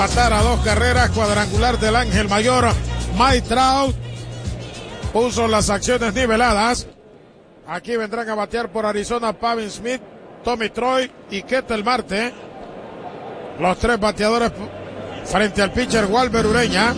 Matar a 2 carreras, cuadrangular del Ángel Mayor. Mike Trout puso las acciones niveladas. Aquí vendrán a batear por Arizona Pavin Smith, Tommy Troy y Ketel Marte. Los 3 bateadores frente al pitcher Walber Ureña.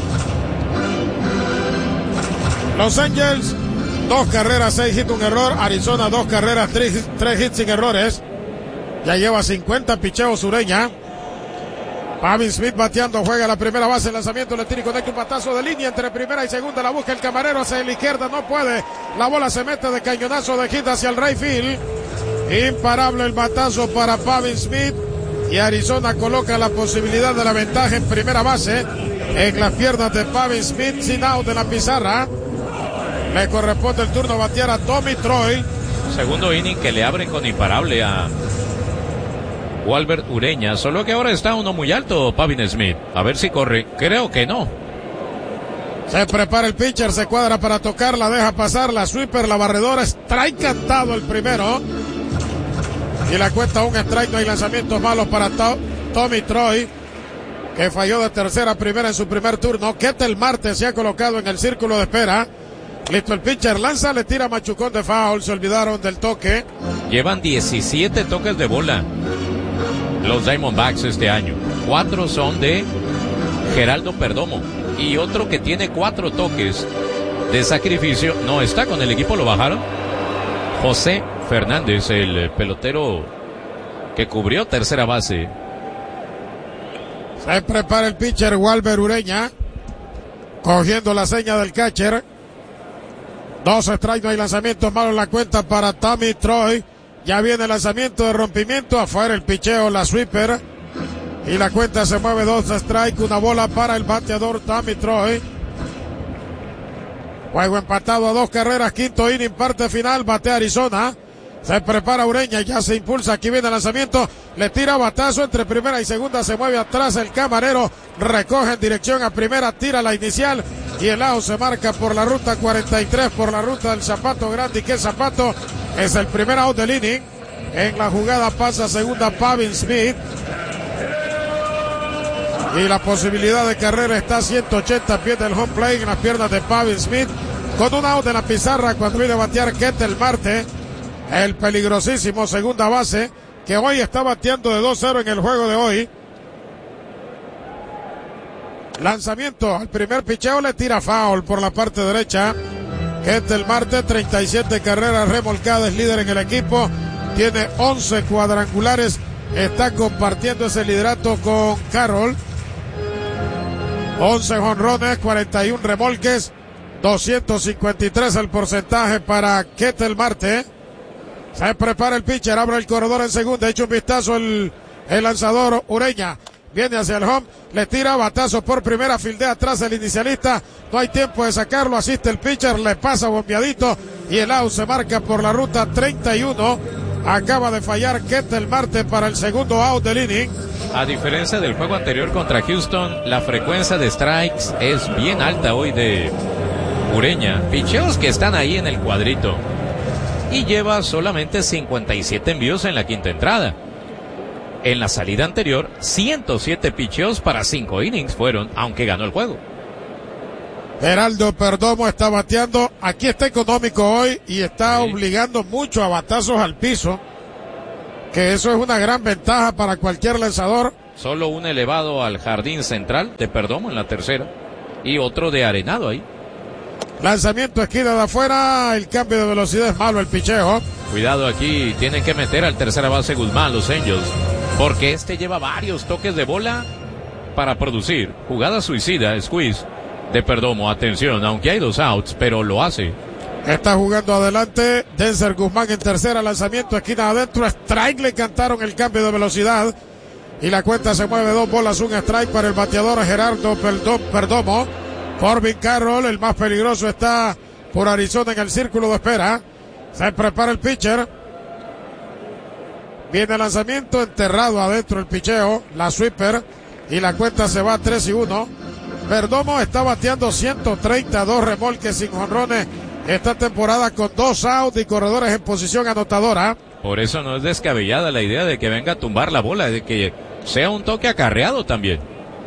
Los Angels, 2 carreras, 6 hits, 1 error. Arizona, 2 carreras, 3 hits sin errores. Ya lleva 50 picheos Ureña. Pavin Smith bateando, juega la primera base, el lanzamiento, le tira y conecta un batazo de línea entre primera y segunda, la busca el camarero hacia la izquierda, no puede, la bola se mete de cañonazo de hit hacia el right field. Imparable el batazo para Pavin Smith y Arizona coloca la posibilidad de la ventaja en primera base en las piernas de Pavin Smith, sin out de la pizarra. Le corresponde el turno batear a Tommy Troy. Segundo inning que le abren con imparable a Walber Ureña, solo que ahora está uno muy alto Pavin Smith, a ver si corre, creo que no. Se prepara el pitcher, se cuadra para tocar, la deja pasar, la sweeper, la barredora, strike cantado el primero. Y la cuenta un strike, no hay lanzamientos malos para Tommy Troy, que falló de tercera a primera en su primer turno. Ketel Marte se ha colocado en el círculo de espera. Listo el pitcher, lanza, le tira machucón de foul, se olvidaron del toque. Llevan 17 toques de bola los Diamondbacks este año. 4 son de Geraldo Perdomo y otro que tiene 4 toques de sacrificio. No está con el equipo, lo bajaron. José Fernández, el pelotero que cubrió tercera base. Se prepara el pitcher Walber Ureña, cogiendo la seña del catcher. 2 strikes, no hay lanzamientos malos en la cuenta para Tommy Troy. Ya viene el lanzamiento de rompimiento, afuera el picheo, la sweeper. Y la cuenta se mueve, 2 strikes, 1 bola para el bateador Tommy Troy. Juego empatado a 2 carreras, quinto inning, parte final, batea Arizona. Se prepara Ureña, ya se impulsa, aquí viene el lanzamiento, le tira batazo entre primera y segunda, se mueve atrás el camarero, recoge en dirección a primera, tira la inicial y el out se marca por la ruta 43, por la ruta del Zapato Grande. Y que Zapato es el primer out del inning. En la jugada pasa segunda Pavin Smith. Y la posibilidad de carrera está a 180 pies del home plate en las piernas de Pavin Smith. Con un out en la pizarra cuando viene a batear Ketel Marte, el peligrosísimo segunda base, que hoy está bateando de 2-0 en el juego de hoy. Lanzamiento al primer picheo, le tira foul por la parte derecha. Ketel Marte, 37 carreras remolcadas, líder en el equipo. Tiene 11 cuadrangulares. Está compartiendo ese liderato con Carroll. 11 jonrones, 41 remolques, 253 el porcentaje para Ketel Marte. Se prepara el pitcher, abre el corredor en segunda, echa un vistazo el lanzador Ureña. Viene hacia el home, le tira batazo por primera, fildea atrás el inicialista, no hay tiempo de sacarlo, asiste el pitcher, le pasa bombeadito y el out se marca por la ruta 31. Acaba de fallar Ketel Marte para el segundo out del inning. A diferencia del juego anterior contra Houston, la frecuencia de strikes es bien alta hoy de Ureña. Picheos que están ahí en el cuadrito. Y lleva solamente 57 envíos en la quinta entrada. En la salida anterior, 107 picheos para 5 innings fueron, aunque ganó el juego. Geraldo Perdomo está bateando, aquí está económico hoy y está obligando mucho a batazos al piso, que eso es una gran ventaja para cualquier lanzador. Solo un elevado al jardín central de Perdomo en la tercera y otro de Arenado ahí. Lanzamiento esquina de afuera, el cambio de velocidad es malo, el picheo. Cuidado, aquí tienen que meter al tercera base Guzmán, los Angels, porque este lleva varios toques de bola para producir. Jugada suicida, squeeze de Perdomo, atención, aunque hay 2 outs, pero lo hace. Está jugando adelante Denzer Guzmán en tercera, lanzamiento esquina adentro, strike, le cantaron el cambio de velocidad y la cuenta se mueve, 2 bolas, 1 strike para el bateador Gerardo Perdomo. Corbin Carroll, el más peligroso, está por Arizona en el círculo de espera. Se prepara el pitcher. Viene el lanzamiento, enterrado adentro el picheo, la sweeper, y la cuenta se va 3-1. Perdomo está bateando 132 remolques sin jonrones esta temporada con 2 outs y corredores en posición anotadora. Por eso no es descabellada la idea de que venga a tumbar la bola, de que sea un toque acarreado también.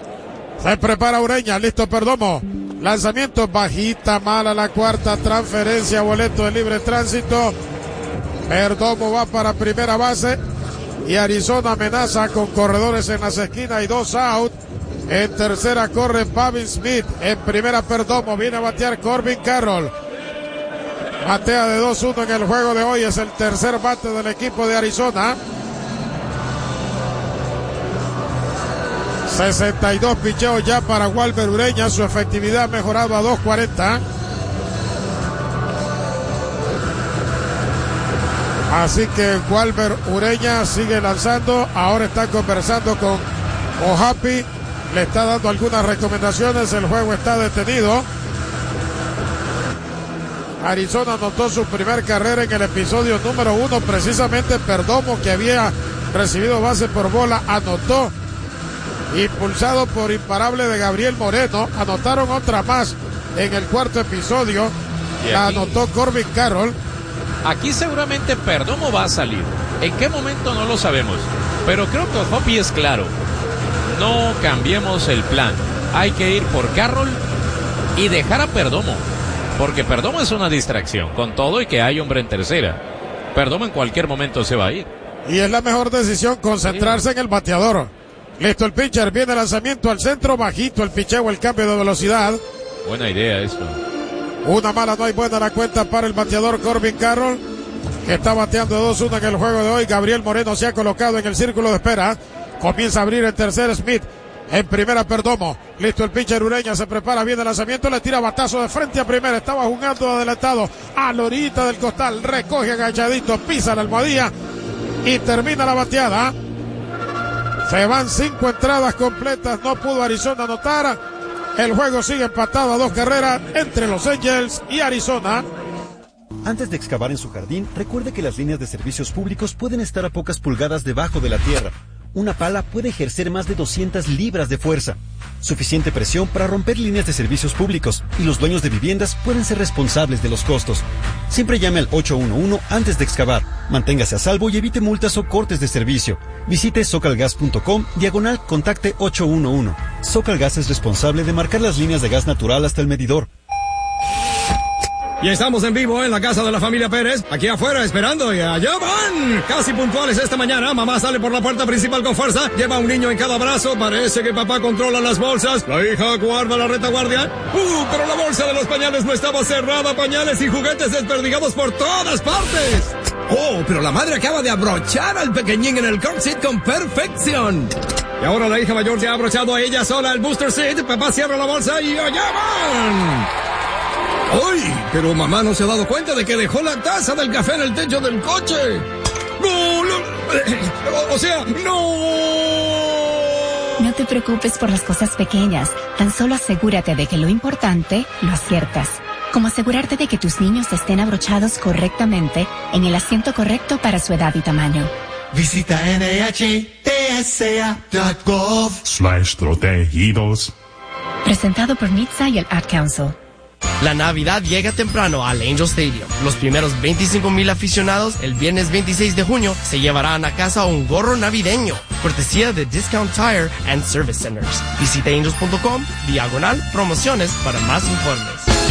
Se prepara Ureña, listo Perdomo. Lanzamiento bajita, mala la cuarta, transferencia, boleto de libre tránsito. Perdomo va para primera base y Arizona amenaza con corredores en las esquinas y 2 out. En tercera corre Pavin Smith, en primera Perdomo, viene a batear Corbin Carroll. Batea de 2-1 en el juego de hoy, es el tercer bate del equipo de Arizona. 62 picheos ya para Walber Ureña, su efectividad ha mejorado a 2.40. Así que Walber Ureña sigue lanzando, ahora está conversando con O'Happy, le está dando algunas recomendaciones, el juego está detenido. Arizona anotó su primer carrera en el episodio número 1, precisamente Perdomo, que había recibido base por bola, anotó. Impulsado por imparable de Gabriel Moreno, anotaron otra más en el cuarto episodio, la anotó Corbin Carroll. Aquí seguramente Perdomo va a salir, en qué momento no lo sabemos, pero creo que O'Happy es claro, no cambiemos el plan, hay que ir por Carroll y dejar a Perdomo, porque Perdomo es una distracción, con todo y que hay hombre en tercera, Perdomo en cualquier momento se va a ir. Y es la mejor decisión, concentrarse en el bateador. Listo el pitcher, viene el lanzamiento al centro, bajito el picheo, el cambio de velocidad. Buena idea esto. Una mala, no hay buena la cuenta para el bateador Corbin Carroll, que está bateando 2-1 en el juego de hoy. Gabriel Moreno se ha colocado en el círculo de espera. Comienza a abrir el tercer Smith. En primera Perdomo. Listo el pitcher Ureña, se prepara bien el lanzamiento, le tira batazo de frente a primera. Estaba jugando adelantado a la orilla del costal. Recoge agachadito, pisa la almohadilla y termina la bateada. Se van 5 entradas completas, no pudo Arizona anotar. El juego sigue empatado a 2 carreras entre Los Angels y Arizona. Antes de excavar en su jardín, recuerde que las líneas de servicios públicos pueden estar a pocas pulgadas debajo de la tierra. Una pala puede ejercer más de 200 libras de fuerza. Suficiente presión para romper líneas de servicios públicos, y los dueños de viviendas pueden ser responsables de los costos. Siempre llame al 811 antes de excavar. Manténgase a salvo y evite multas o cortes de servicio. Visite socalgas.com/contacte 811. Socalgas es responsable de marcar las líneas de gas natural hasta el medidor. Y estamos en vivo en la casa de la familia Pérez, aquí afuera esperando, y allá van, casi puntuales esta mañana. Mamá sale por la puerta principal con fuerza, lleva a un niño en cada brazo, parece que papá controla las bolsas, la hija guarda la retaguardia. Pero la bolsa de los pañales no estaba cerrada, pañales y juguetes desperdigados por todas partes. Oh, pero la madre acaba de abrochar al pequeñín en el car seat con perfección. Y ahora la hija mayor se ha abrochado a ella sola el booster seat, papá cierra la bolsa y allá van. ¡Ay! Pero mamá no se ha dado cuenta de que dejó la taza del café en el techo del coche. ¡No! O sea, ¡no! No te preocupes por las cosas pequeñas. Tan solo asegúrate de que lo importante lo aciertas. Como asegurarte de que tus niños estén abrochados correctamente en el asiento correcto para su edad y tamaño. Visita NHTSA.gov/protegidos. Presentado por NHTSA y el Ad Council. La Navidad llega temprano al Angel Stadium. Los primeros 25,000 aficionados el viernes 26 de junio se llevarán a casa un gorro navideño, cortesía de Discount Tire and Service Centers. Visita angels.com/promociones para más informes.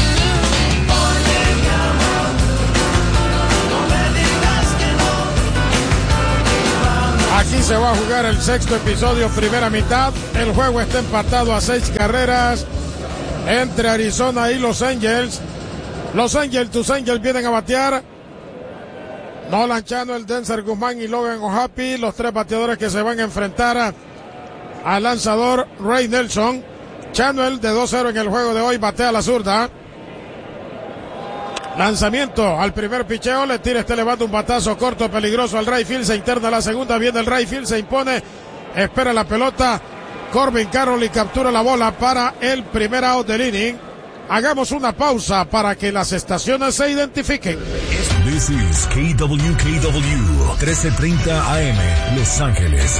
Aquí se va a jugar el sexto episodio, primera mitad. El juego está empatado a 6 carreras entre Arizona y Los Angels. Tus Angels vienen a batear Nolan Chanuel, Denzer Guzmán y Logan O'Happy, los 3 bateadores que se van a enfrentar al lanzador Ray Nelson. Chanuel, de 2-0 en el juego de hoy, batea a la zurda. Lanzamiento al primer picheo, le tira, elevando un batazo corto, peligroso al right field, se interna a la segunda, viene el right field, se impone, espera la pelota Corbin Carroll y captura la bola para el primer out del inning. Hagamos una pausa para que las estaciones se identifiquen. This is KWKW 1330 AM, Los Ángeles.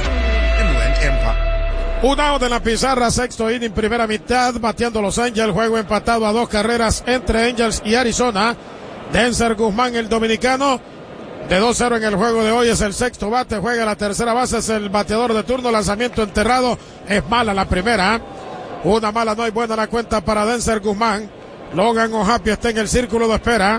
Un out en la pizarra, sexto inning, primera mitad, bateando Los Angels, juego empatado a 2 carreras entre Angels y Arizona. Denzer Guzmán, el dominicano, de 2-0 en el juego de hoy, es el sexto bate, juega la tercera base, es el bateador de turno, lanzamiento enterrado, es mala la primera. Una mala, no hay buena la cuenta para Denzer Guzmán. Logan O'Happy está en el círculo de espera.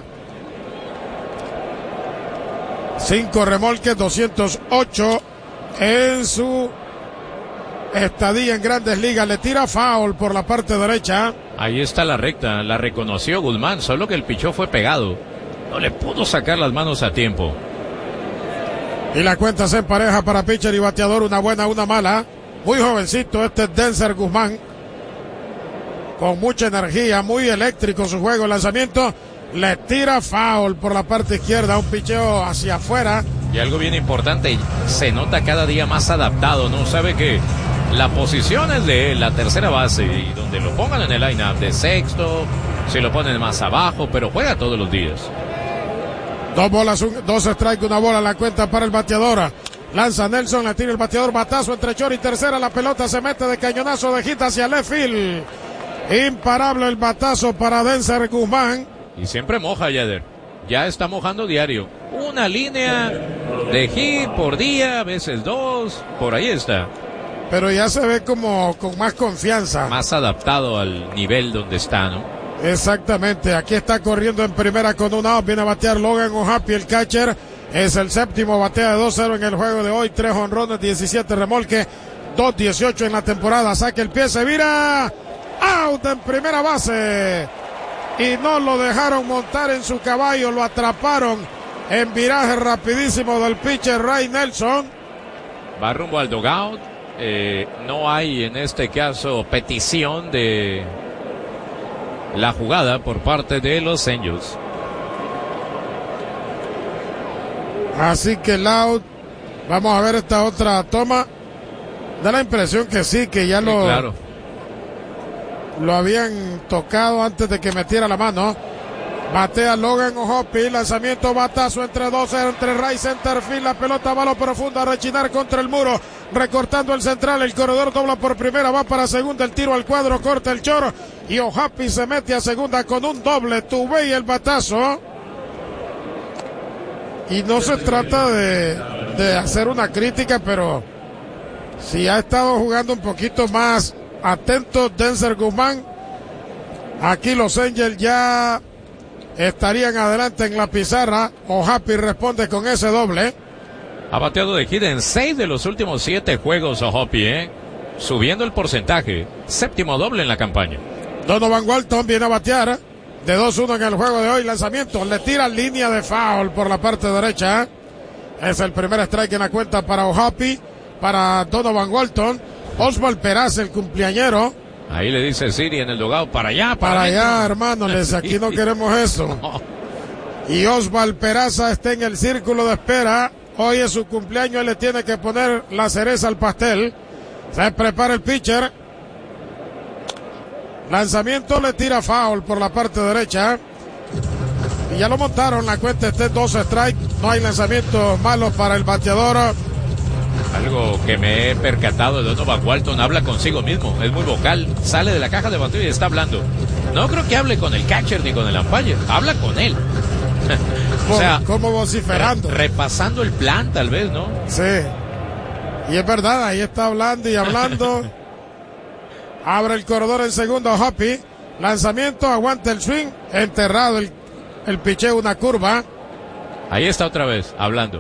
5 remolques, 208 en su estadía en Grandes Ligas. Le tira foul por la parte derecha. Ahí está la recta, la reconoció Guzmán, solo que el pichó fue pegado. No le pudo sacar las manos a tiempo. Y la cuenta se empareja para pitcher y bateador. Una buena, una mala. Muy jovencito este Denzer Guzmán. Con mucha energía, muy eléctrico su juego. El lanzamiento le tira foul por la parte izquierda. Un picheo hacia afuera. Y algo bien importante, se nota cada día más adaptado, ¿no? Sabe que la posición es de la tercera base y donde lo pongan en el line-up de sexto, si lo ponen más abajo, pero juega todos los días. 2 bolas, 2 strikes, 1 bola la cuenta para el bateador. Lanza Nelson, le tira el bateador, batazo entre short y tercera, la pelota se mete de cañonazo de hit hacia left field. Imparable el batazo para Denzer Guzmán. Y siempre moja, Yader. Ya está mojando diario. Una línea de hit por día, a veces 2, por ahí está. Pero ya se ve como con más confianza. Más adaptado al nivel donde está, ¿no? Exactamente, aquí está corriendo en primera con un out, viene a batear Logan O'Happy, el catcher. Es el séptimo, batea de 2-0 en el juego de hoy, 3 jonrones, 17 remolque, 2-18 en la temporada. Saca el pie, se vira. Out en primera base. Y no lo dejaron montar en su caballo, lo atraparon en viraje rapidísimo del pitcher Ray Nelson. Va rumbo al dugout. No hay en este caso petición de la jugada por parte de los Angels. Así que el out. Vamos a ver esta otra toma. Da la impresión que sí, que ya claro. Lo habían tocado antes de que metiera la mano. Batea Logan O'Happy, lanzamiento, batazo entre 2, entre right center field, la pelota va a lo profundo a rechinar contra el muro, recortando el central, el corredor dobla por primera, va para segunda, el tiro al cuadro, corta el short y O'Happy se mete a segunda con un doble, tuve y el batazo. Y no se trata de hacer una crítica, pero si ha estado jugando un poquito más atento Denzer Guzmán, aquí los Angels ya estarían adelante en la pizarra. O'Happy responde con ese doble. Ha bateado de hit en 6 de los últimos 7 juegos O'Happy, subiendo el porcentaje. Séptimo doble en la campaña. Donovan Walton viene a batear de 2-1 en el juego de hoy. Lanzamiento, le tira línea de foul por la parte derecha. Es el primer strike en la cuenta para O'Happy, para Donovan Walton. Oswald Peraza, el cumpleañero. Ahí le dice Siri en el dugout, para allá, para allá, hermano, aquí no queremos eso. No. Y Oswald Peraza está en el círculo de espera. Hoy es su cumpleaños, él le tiene que poner la cereza al pastel. Se prepara el pitcher. Lanzamiento, le tira foul por la parte derecha. Y ya lo montaron, la cuenta está en 2 strikes. No hay lanzamientos malos para el bateador. Algo que me he percatado de Donovan Walton, habla consigo mismo, es muy vocal, sale de la caja de bateo y está hablando. No creo que hable con el catcher ni con el umpire, habla con él. O sea, como vociferando. Repasando el plan, tal vez, ¿no? Sí. Y es verdad, ahí está hablando y hablando. Abre el corredor en segundo, O'Happy. Lanzamiento, aguanta el swing. Enterrado el picheo, una curva. Ahí está otra vez, hablando.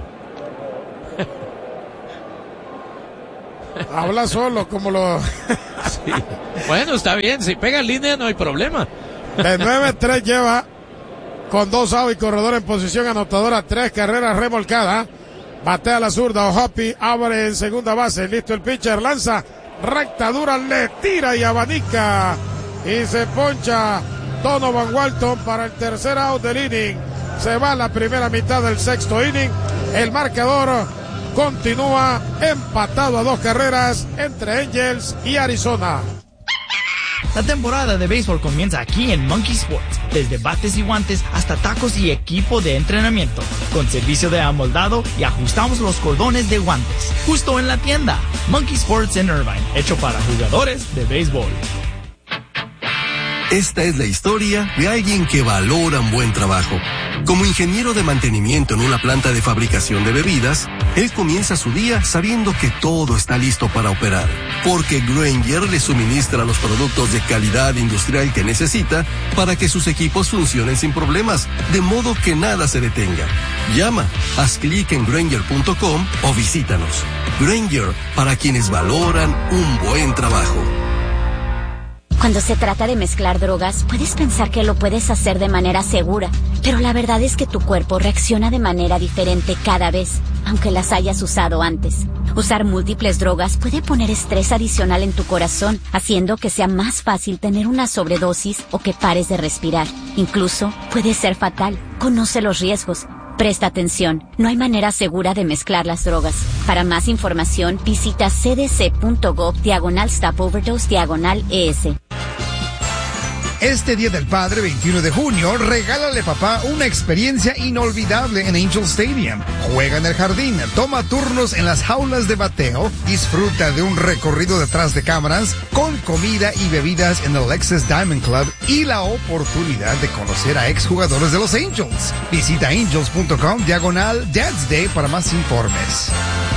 Habla solo, como lo... Sí. Bueno, está bien, si pega en línea no hay problema. De 9-3 lleva con 2 outs y corredor en posición anotadora, 3 carreras remolcadas. Batea la zurda, O'Happy abre en segunda base, listo el pitcher, lanza recta dura, le tira y abanica y se poncha Donovan Walton para el tercer out del inning. Se va la primera mitad del sexto inning, el marcador continúa empatado a 2 carreras entre Angels y Arizona. La temporada de béisbol comienza aquí en Monkey Sports. Desde bates y guantes hasta tacos y equipo de entrenamiento. Con servicio de amoldado y ajustamos los cordones de guantes. Justo en la tienda. Monkey Sports en Irvine. Hecho para jugadores de béisbol. Esta es la historia de alguien que valora un buen trabajo. Como ingeniero de mantenimiento en una planta de fabricación de bebidas, él comienza su día sabiendo que todo está listo para operar, porque Grainger le suministra los productos de calidad industrial que necesita para que sus equipos funcionen sin problemas, de modo que nada se detenga. Llama, haz clic en Grainger.com o visítanos. Grainger, para quienes valoran un buen trabajo. Cuando se trata de mezclar drogas, puedes pensar que lo puedes hacer de manera segura, pero la verdad es que tu cuerpo reacciona de manera diferente cada vez, aunque las hayas usado antes. Usar múltiples drogas puede poner estrés adicional en tu corazón, haciendo que sea más fácil tener una sobredosis o que pares de respirar. Incluso puede ser fatal. Conoce los riesgos. Presta atención, no hay manera segura de mezclar las drogas. Para más información, visita cdc.gov/stopoverdose/ES. Este Día del Padre, 21 de junio, regálale a papá una experiencia inolvidable en Angel Stadium. Juega en el jardín, toma turnos en las jaulas de bateo, disfruta de un recorrido detrás de cámaras, con comida y bebidas en el Lexus Diamond Club y la oportunidad de conocer a exjugadores de los Angels. Visita angels.com/Dad's Day para más informes.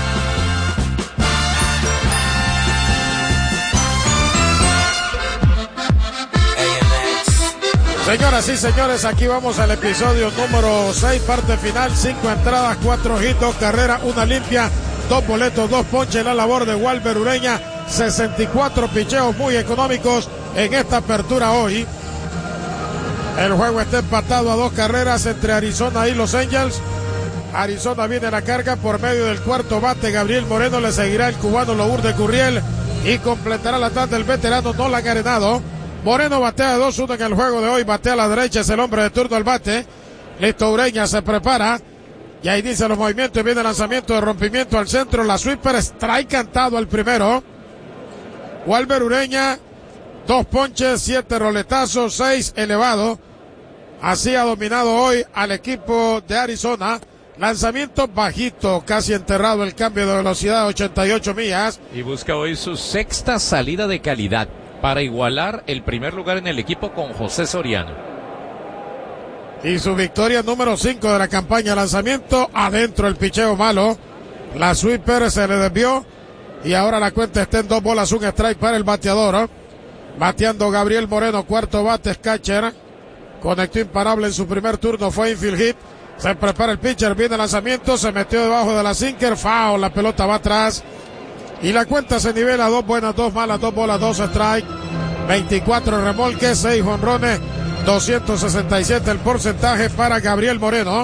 Señoras y señores, aquí vamos al episodio número 6, parte final, 5 entradas, 4 hits, 2 carreras, 1 limpia, 2 boletos, 2 ponches, la labor de Walber Ureña, 64 picheos muy económicos en esta apertura hoy. El juego está empatado a 2 carreras entre Arizona y Los Angels. Arizona viene a la carga por medio del cuarto bate, Gabriel Moreno, le seguirá el cubano Lourdes Gurriel y completará la tanda del veterano Nolan Arenado. Moreno batea 2-1 en el juego de hoy, batea a la derecha, es el hombre de turno al bate. Listo, Ureña se prepara, ya inicia los movimientos y viene el lanzamiento de rompimiento al centro, la sweeper, strike cantado al primero. Walber Ureña, 2 ponches, 7 roletazos, 6 elevado. Así ha dominado hoy al equipo de Arizona. Lanzamiento bajito, casi enterrado el cambio de velocidad, 88 millas. Y busca hoy su 6ª salida de calidad para igualar el primer lugar en el equipo con José Soriano. Y su victoria número 5 de la campaña. Lanzamiento adentro, el picheo malo. La sweeper se le desvió y ahora la cuenta está en 2 bolas, 1 strike para el bateador. Bateando Gabriel Moreno, cuarto bate, catcher. Conectó imparable en su primer turno, fue infield hit. Se prepara el pitcher, viene el lanzamiento, se metió debajo de la sinker, foul, la pelota va atrás. Y la cuenta se nivela, 2 buenas, 2 malas, 2 bolas, 2 strike, 24 remolques, 6 jonrones, 267 el porcentaje para Gabriel Moreno.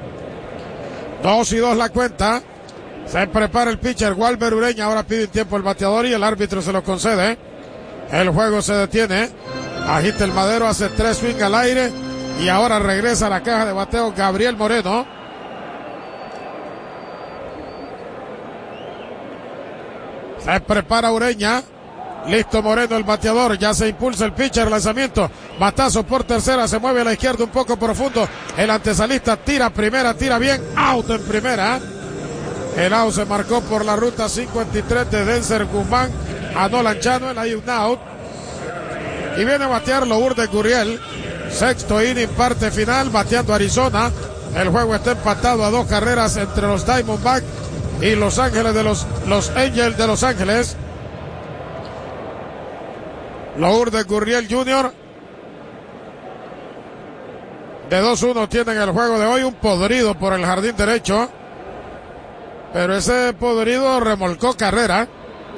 2-2 la cuenta. Se prepara el pitcher Walber Ureña, ahora pide tiempo el bateador y el árbitro se lo concede. El juego se detiene, agita el madero, hace 3 swings al aire y ahora regresa a la caja de bateo Gabriel Moreno. Se prepara Ureña. Listo Moreno, el bateador. Ya se impulsa el pitcher, lanzamiento. Batazo por tercera. Se mueve a la izquierda un poco profundo. El antesalista tira primera, tira bien. Out en primera. El out se marcó por la ruta 53 de Denzer Guzmán a Nolan Chano. Hay un out. Y viene a batear Lourdes Gurriel. 6º inning, parte final. Bateando Arizona. El juego está empatado a 2 carreras entre los Diamondbacks y Los Ángeles de los Angels de Los Ángeles. Lourdes Gurriel Jr. de 2-1 tienen el juego de hoy. Un podrido por el jardín derecho, pero ese podrido remolcó carrera.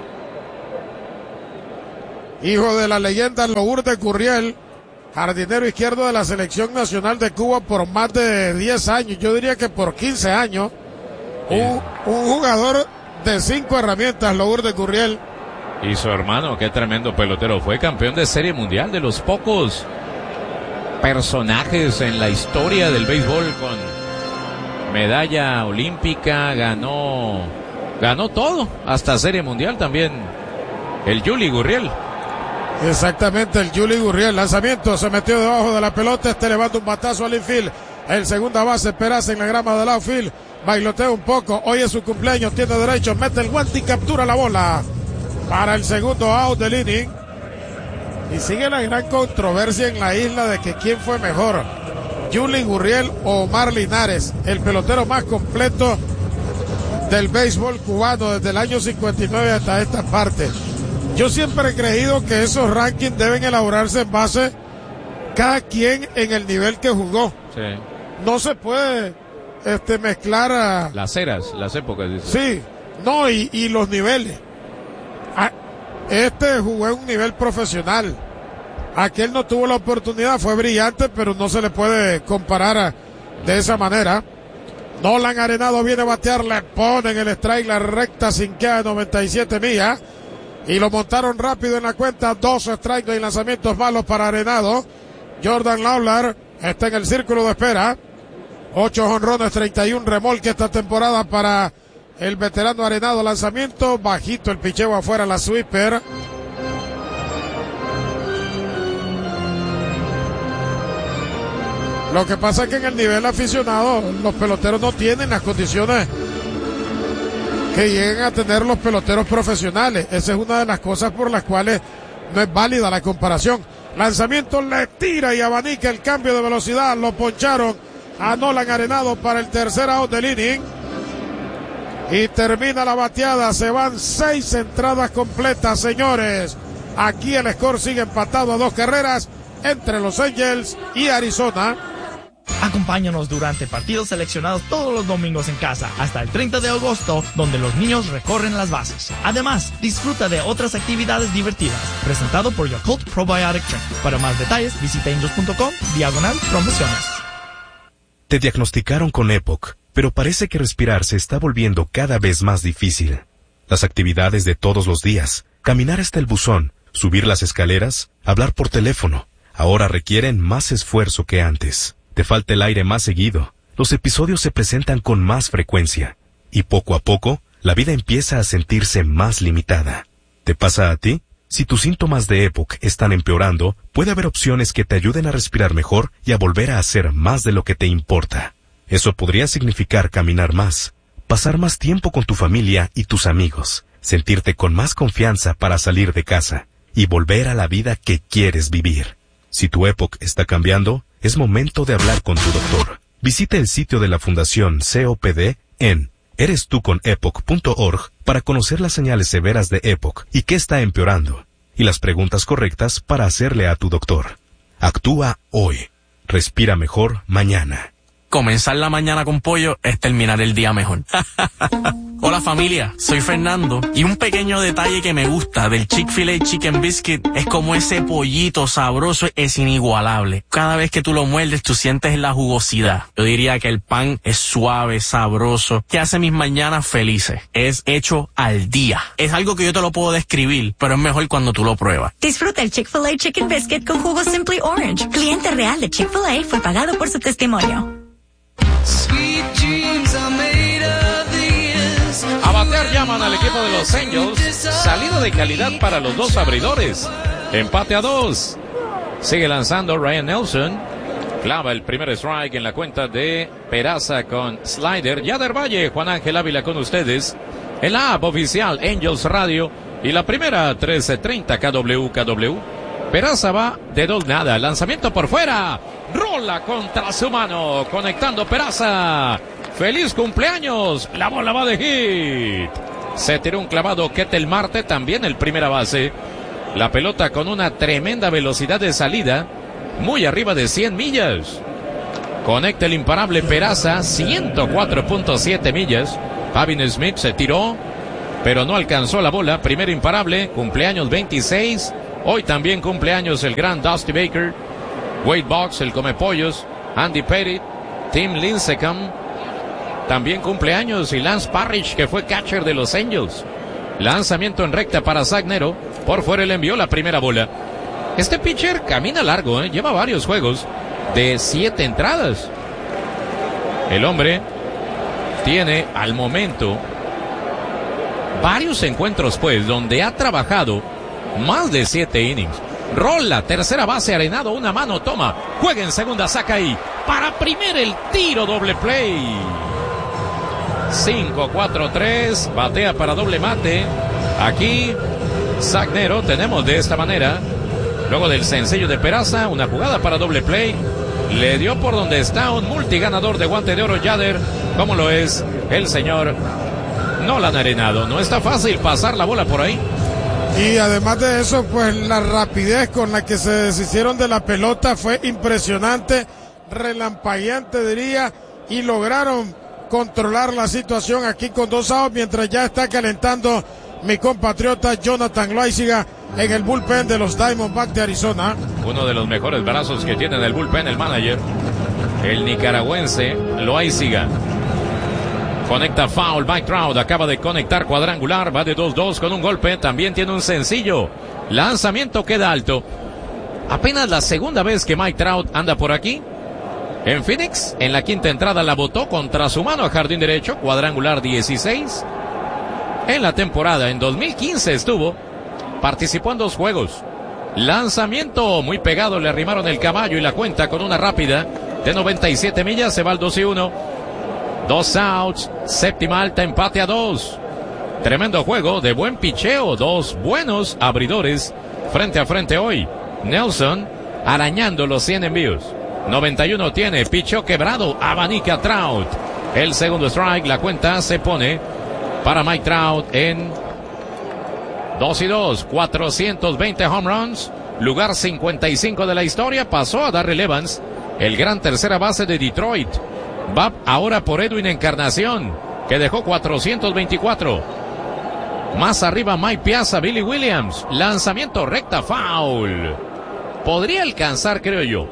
Hijo de la leyenda Lourdes Gurriel, jardinero izquierdo de la selección nacional de Cuba por más de 10 años, yo diría que por 15 años. Un jugador de 5 herramientas, Lourdes Gurriel. Y su hermano, qué tremendo pelotero, fue campeón de Serie Mundial, de los pocos personajes en la historia del béisbol con medalla olímpica, ganó todo, hasta Serie Mundial también, el Yuli Gurriel. Exactamente, el Yuli Gurriel. Lanzamiento, se metió debajo de la pelota, levanta un batazo al infield. El segunda base, Peraza en la grama del outfield. Bailotea un poco, hoy es su cumpleaños, tiene derecho, mete el guante y captura la bola para el segundo out del inning. Y sigue la gran controversia en la isla de que quién fue mejor, Yuli Gurriel o Omar Linares, el pelotero más completo del béisbol cubano desde el año 59 hasta esta parte. Yo siempre he creído que esos rankings deben elaborarse en base cada quien en el nivel que jugó. Sí. No se puede mezclar a... Las eras, las épocas. Dice. Sí, no, y los niveles. Jugó en un nivel profesional. Aquel no tuvo la oportunidad, fue brillante, pero no se le puede comparar de esa manera. Nolan Arenado viene a batear, le ponen el strike, la recta sinqueada de 97 millas. Y lo montaron rápido en la cuenta, 2 strikes y lanzamientos malos para Arenado. Jordan Lawlar está en el círculo de espera. 8 jonrones, 31 remolques esta temporada para el veterano Arenado. Lanzamiento bajito, el picheo afuera, la sweeper. Lo que pasa es que en el nivel aficionado los peloteros no tienen las condiciones que lleguen a tener los peloteros profesionales. Esa es una de las cosas por las cuales no es válida la comparación. Lanzamiento, le tira y abanica el cambio de velocidad. Lo poncharon a Nolan Arenado para el tercer out del inning. Y termina la bateada. Se van 6 entradas completas, señores. Aquí el score sigue empatado a 2 carreras entre Los Angels y Arizona. Acompáñanos durante partidos seleccionados todos los domingos en casa hasta el 30 de agosto, donde los niños recorren las bases. Además, disfruta de otras actividades divertidas. Presentado por Yakult Probiotic Drink. Para más detalles, visita angels.com/promociones. Te diagnosticaron con EPOC, pero parece que respirar se está volviendo cada vez más difícil. Las actividades de todos los días, caminar hasta el buzón, subir las escaleras, hablar por teléfono, ahora requieren más esfuerzo que antes. Te falta el aire más seguido, los episodios se presentan con más frecuencia, y poco a poco, la vida empieza a sentirse más limitada. ¿Te pasa a ti? Si tus síntomas de EPOC están empeorando, puede haber opciones que te ayuden a respirar mejor y a volver a hacer más de lo que te importa. Eso podría significar caminar más, pasar más tiempo con tu familia y tus amigos, sentirte con más confianza para salir de casa, y volver a la vida que quieres vivir. Si tu EPOC está cambiando, es momento de hablar con tu doctor. Visita el sitio de la Fundación COPD en erestuconepoc.org para conocer las señales severas de EPOC y qué está empeorando, y las preguntas correctas para hacerle a tu doctor. Actúa hoy. Respira mejor mañana. Comenzar la mañana con pollo es terminar el día mejor. Hola familia, soy Fernando y un pequeño detalle que me gusta del Chick-fil-A Chicken Biscuit es como ese pollito sabroso es inigualable. Cada vez que tú lo muerdes tú sientes la jugosidad. Yo diría que el pan es suave, sabroso, que hace mis mañanas felices. Es hecho al día. Es algo que yo te lo puedo describir, pero es mejor cuando tú lo pruebas. Disfruta el Chick-fil-A Chicken Biscuit con jugo Simply Orange. Cliente real de Chick-fil-A fue pagado por su testimonio. A batear llaman al equipo de Los Angels. Salida de calidad para los dos abridores. Empate a 2. Sigue lanzando Ryan Nelson. Clava el primer strike en la cuenta de Peraza con slider. Yader Valle, Juan Ángel Ávila con ustedes. En la app oficial Angels Radio. Y la primera 1330 KW. Peraza va de 2-0. Lanzamiento por fuera. Rola contra su mano. Conectando Peraza. ¡Feliz cumpleaños! La bola va de hit. Se tiró un clavado Ketel Marte, también el primera base. La pelota con una tremenda velocidad de salida, muy arriba de 100 millas. Conecta el imparable Peraza, 104.7 millas. Pavin Smith se tiró, pero no alcanzó la bola. Primer imparable, cumpleaños 26. Hoy también cumpleaños el gran Dusty Baker. Wade Boggs, el Comepollos. Andy Pettit, Tim Lincecum. También cumpleaños y Lance Parrish, que fue catcher de los Angels. Lanzamiento en recta para Zach Nero. Por fuera le envió la primera bola. Este pitcher camina largo, lleva varios juegos de 7 entradas. El hombre tiene al momento varios encuentros pues donde ha trabajado más de 7 innings. Rola, tercera base, Arenado, una mano, toma, juega en segunda, saca ahí. Para primer el tiro, doble play. 5-4-3, batea para doble mate. Aquí, Zach Nero, tenemos de esta manera Luego del sencillo de Peraza, una jugada para doble play. Le dio por donde está un multiganador de guante de oro Yader, como lo es el señor Nolan Arenado. No está fácil pasar la bola por ahí. Y además de eso, pues la rapidez con la que se deshicieron de la pelota fue impresionante, relampagueante diría, y lograron controlar la situación aquí con 2 outs, mientras ya está calentando mi compatriota Jonathan Loaiziga en el bullpen de los Diamondbacks de Arizona. Uno de los mejores brazos que tiene en el bullpen el manager, el nicaragüense Loaiziga. Conecta foul, Mike Trout acaba de conectar cuadrangular, va de 2-2 con un golpe, también tiene un sencillo. Lanzamiento queda alto. Apenas la segunda vez que Mike Trout anda por aquí. En Phoenix, en la quinta entrada la botó contra su mano a jardín derecho, cuadrangular 16. En la temporada, en 2015 estuvo, participó en 2 juegos. Lanzamiento muy pegado, le arrimaron el caballo y la cuenta con una rápida de 97 millas, se va al 2-1. 2 outs, séptima alta, empate a 2. Tremendo juego de buen picheo, 2 buenos abridores frente a frente hoy. Nelson arañando los 100 envíos. 91 tiene, picheo quebrado, abanica Trout. El segundo strike, la cuenta se pone para Mike Trout en 2-2, 420 home runs, lugar 55 de la historia, pasó a Darrell Evans, el gran tercera base de Detroit. Va ahora por Edwin Encarnación, que dejó 424. Más arriba Mike Piazza, Billy Williams, lanzamiento recta, foul. Podría alcanzar, creo yo,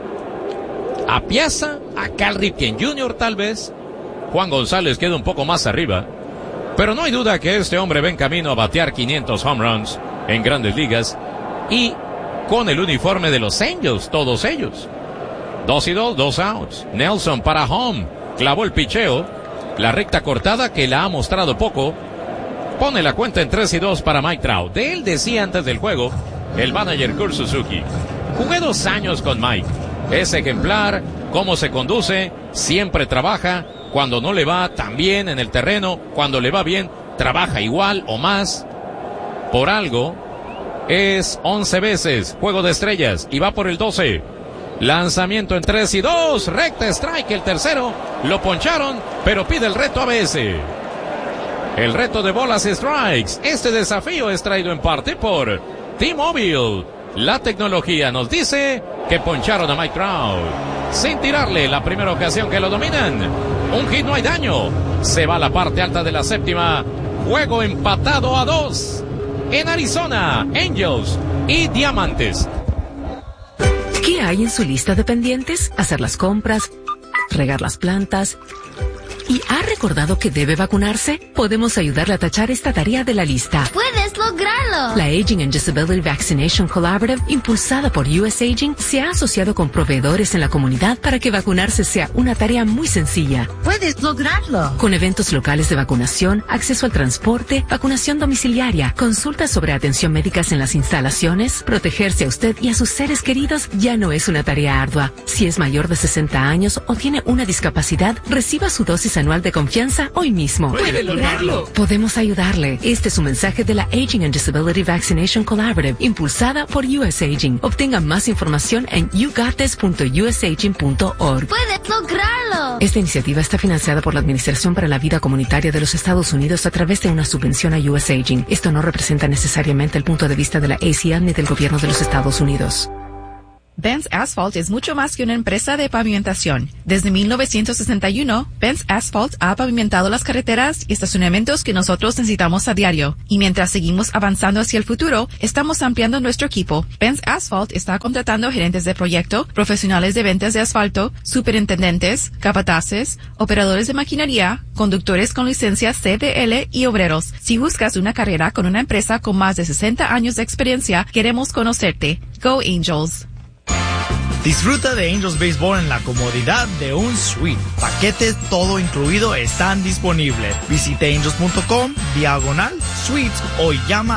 a Piazza, a Cal Ripken Jr. tal vez. Juan González queda un poco más arriba. Pero no hay duda que este hombre va en camino a batear 500 home runs en Grandes Ligas. Y con el uniforme de los Angels, todos ellos. 2-2, 2 outs. Nelson para home. Clavó el picheo. La recta cortada que la ha mostrado poco. Pone la cuenta en 3-2 para Mike Trout. De él decía antes del juego el manager Kurt Suzuki: jugué 2 años con Mike. Es ejemplar, cómo se conduce, siempre trabaja. Cuando no le va tan bien en el terreno, cuando le va bien, trabaja igual o más. Por algo, es 11 veces juego de estrellas y va por el 12. Lanzamiento en 3-2, recta strike, el tercero, lo poncharon, pero pide el reto a veces. El reto de bolas y strikes. Este desafío es traído en parte por T-Mobile. La tecnología nos dice que poncharon a Mike Trout sin tirarle la primera ocasión que lo dominan. Un hit, no hay daño. Se va a la parte alta de la séptima. Juego empatado a 2 en Arizona, Angels y Diamantes. ¿Qué hay en su lista de pendientes? Hacer las compras, regar las plantas. ¿Y ha recordado que debe vacunarse? Podemos ayudarle a tachar esta tarea de la lista. ¡Puedes lograrlo! La Aging and Disability Vaccination Collaborative, impulsada por US Aging, se ha asociado con proveedores en la comunidad para que vacunarse sea una tarea muy sencilla. ¡Puedes lograrlo! Con eventos locales de vacunación, acceso al transporte, vacunación domiciliaria, consultas sobre atención médicas en las instalaciones, protegerse a usted y a sus seres queridos ya no es una tarea ardua. Si es mayor de 60 años o tiene una discapacidad, reciba su dosis anual de confianza hoy mismo. ¡Puede lograrlo! Podemos ayudarle. Este es un mensaje de la Aging and Disability Vaccination Collaborative, impulsada por US Aging. Obtenga más información en yougottes.usaging.org. ¡Puedes lograrlo! Esta iniciativa está financiada por la Administración para la Vida Comunitaria de los Estados Unidos a través de una subvención a US Aging. Esto no representa necesariamente el punto de vista de la ACL ni del gobierno de los Estados Unidos. Benz Asphalt es mucho más que una empresa de pavimentación. Desde 1961, Benz Asphalt ha pavimentado las carreteras y estacionamientos que nosotros necesitamos a diario. Y mientras seguimos avanzando hacia el futuro, estamos ampliando nuestro equipo. Benz Asphalt está contratando gerentes de proyecto, profesionales de ventas de asfalto, superintendentes, capataces, operadores de maquinaria, conductores con licencia CDL y obreros. Si buscas una carrera con una empresa con más de 60 años de experiencia, queremos conocerte. Go Angels! Disfruta de Angels Baseball en la comodidad de un suite. Paquetes todo incluido están disponibles. Visite angels.com/suites o llama